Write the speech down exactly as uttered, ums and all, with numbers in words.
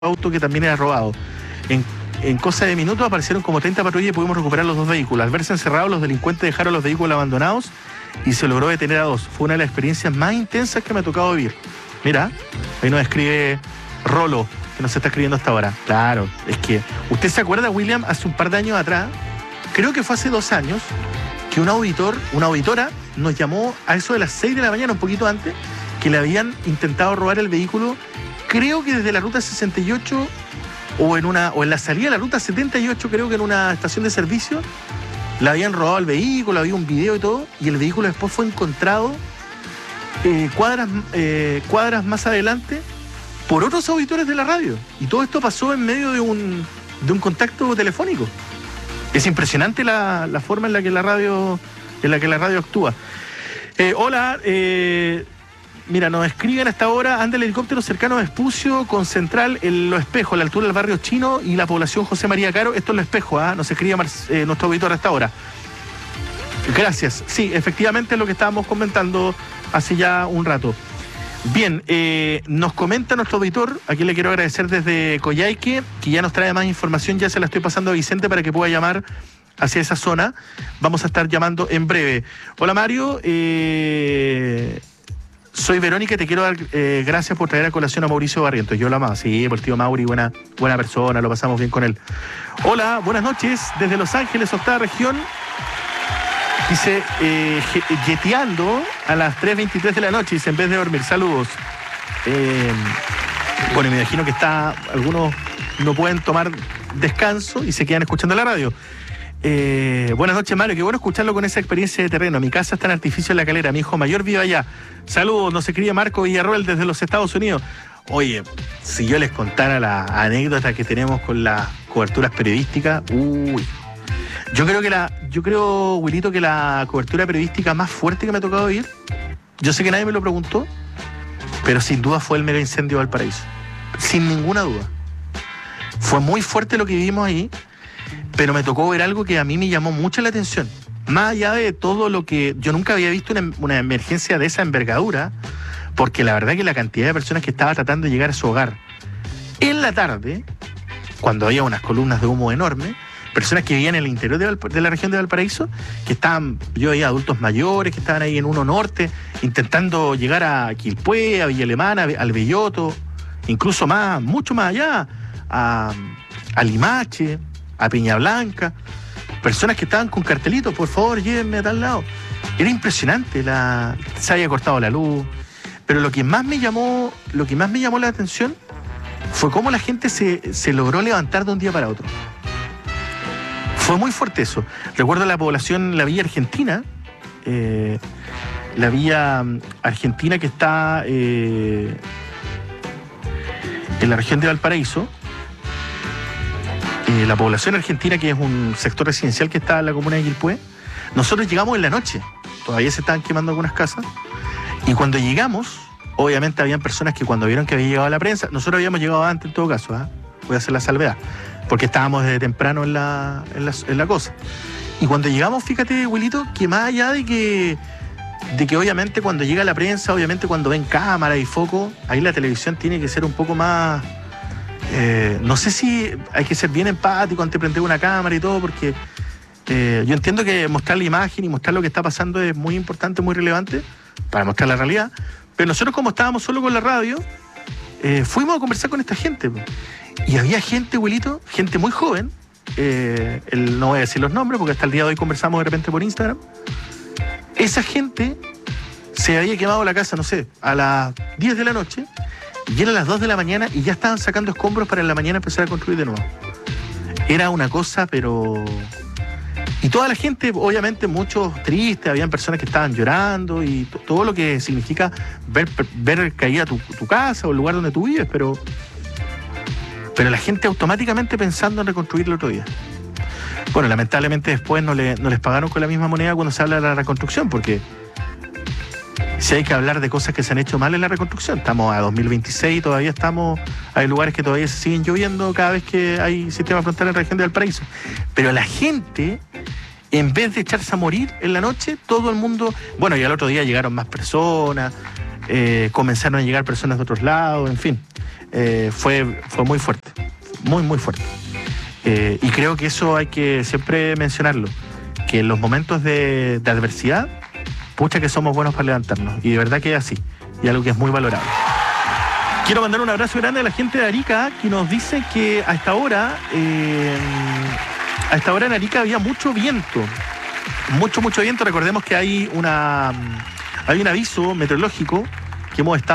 auto que también era robado. En, en cosa de minutos aparecieron como treinta patrullas y pudimos recuperar los dos vehículos. Al verse encerrados, los delincuentes dejaron los vehículos abandonados y se logró detener a dos. Fue una de las experiencias más intensas que me ha tocado vivir. Mira, ahí nos escribe Rolo, que nos está escribiendo hasta ahora. Claro, es que, ¿usted se acuerda, William, hace un par de años atrás, creo que fue hace dos años, que un auditor, una auditora nos llamó a eso de las seis de la mañana, un poquito antes, que le habían intentado robar el vehículo, creo que desde la ruta sesenta y ocho o en una o en la salida de la ruta setenta y ocho, creo que en una estación de servicio, le habían robado el vehículo, había un video y todo, y el vehículo después fue encontrado eh, cuadras, eh, cuadras más adelante por otros auditores de la radio. Y todo esto pasó en medio de un, de un contacto telefónico. Es impresionante la, la forma en la que la radio, en la que la radio actúa. Eh, hola, eh, mira, nos escriben hasta ahora, anda el helicóptero cercano a Espucio con central en Los Espejos, a la altura del barrio Chino y la población José María Caro. Esto es Los Espejos, ¿ah? Nos escribe eh, nuestro auditor hasta ahora. Gracias. Sí, efectivamente es lo que estábamos comentando hace ya un rato. Bien, eh, nos comenta nuestro auditor, a quien le quiero agradecer desde Coyhaique, que ya nos trae más información, ya se la estoy pasando a Vicente para que pueda llamar hacia esa zona. Vamos a estar llamando en breve. Hola Mario, eh, soy Verónica y te quiero dar eh, gracias por traer a colación a Mauricio Barrientos. Yo lo amaba, sí, por el tío Mauri, buena, buena persona, lo pasamos bien con él. Hola, buenas noches, desde Los Ángeles, octava región. Dice, eh, yeteando a las tres veintitrés de la noche, dice, en vez de dormir, saludos. Eh, bueno, me imagino que está, algunos no pueden tomar descanso y se quedan escuchando la radio. Eh, buenas noches, Mario, qué bueno escucharlo con esa experiencia de terreno. Mi casa está en Artificio en La Calera, mi hijo mayor vive allá. Saludos, nos escribe Marco Villarroel desde los Estados Unidos. Oye, si yo les contara la anécdota que tenemos con las coberturas periodísticas, uy... Yo creo que la, yo creo, Wilito, que la cobertura periodística más fuerte que me ha tocado vivir, yo sé que nadie me lo preguntó, pero sin duda fue el mega incendio de Valparaíso. Sin ninguna duda. Fue muy fuerte lo que vivimos ahí, pero me tocó ver algo que a mí me llamó mucho la atención. Más allá de todo lo que... Yo nunca había visto una, una emergencia de esa envergadura, porque la verdad que la cantidad de personas que estaba tratando de llegar a su hogar en la tarde, cuando había unas columnas de humo enormes, personas que vivían en el interior de, Valp- de la región de Valparaíso, que estaban, yo veía adultos mayores que estaban ahí en uno norte, intentando llegar a Quilpué, a Villa Alemana, al Belloto, incluso más, mucho más allá, a, a Limache, a Peña Blanca, personas que estaban con cartelitos, por favor, llévenme a tal lado. Era impresionante, la, se había cortado la luz, pero lo que más me llamó, lo que más me llamó la atención fue cómo la gente se, se logró levantar de un día para otro. Fue muy fuerte eso. Recuerdo la población, la Villa Argentina, eh, la Villa Argentina que está eh, en la región de Valparaíso, eh, la población argentina, que es un sector residencial que está en la comuna de Quilpué. Nosotros llegamos en la noche, todavía se estaban quemando algunas casas, y cuando llegamos, obviamente habían personas que cuando vieron que había llegado la prensa, nosotros habíamos llegado antes en todo caso, ¿eh? Voy a hacer la salvedad, porque estábamos desde temprano en la, en la, en la cosa. Y cuando llegamos, fíjate, Wilito, que más allá de que, de que obviamente cuando llega la prensa, obviamente cuando ven cámara y foco, ahí la televisión tiene que ser un poco más... Eh, no sé si hay que ser bien empático ante prender una cámara y todo, porque eh, yo entiendo que mostrar la imagen y mostrar lo que está pasando es muy importante, muy relevante, para mostrar la realidad. Pero nosotros, como estábamos solo con la radio, eh, fuimos a conversar con esta gente, pues. Y había gente, Wilito, gente muy joven, eh, el, no voy a decir los nombres porque hasta el día de hoy conversamos de repente por Instagram. Esa gente se había quemado la casa, no sé, a las diez de la noche, y eran las dos de la mañana y ya estaban sacando escombros para en la mañana empezar a construir de nuevo. Era una cosa, pero... Y toda la gente, obviamente, muchos tristes, habían personas que estaban llorando y t- todo lo que significa ver, ver caída tu, tu casa o el lugar donde tú vives, pero... Pero la gente automáticamente pensando en reconstruir el otro día. Bueno, lamentablemente después no, le, no les pagaron con la misma moneda cuando se habla de la reconstrucción, porque si hay que hablar de cosas que se han hecho mal en la reconstrucción, estamos a dos mil veintiséis y todavía estamos, hay lugares que todavía se siguen lloviendo cada vez que hay sistema frontal en la región de Valparaíso. Pero la gente, en vez de echarse a morir en la noche, todo el mundo, bueno, y al otro día llegaron más personas, eh, comenzaron a llegar personas de otros lados, en fin. eh, fue, fue muy fuerte, muy, muy fuerte. Eh, y creo que eso hay que siempre mencionarlo, que en los momentos de, de adversidad, pucha que somos buenos para levantarnos, y de verdad que es así, y algo que es muy valorable. Quiero mandar un abrazo grande a la gente de Arica, que nos dice que a esta hora, eh, a esta hora en Arica había mucho viento, mucho, mucho viento. Recordemos que hay una, hay un aviso meteorológico que hemos estado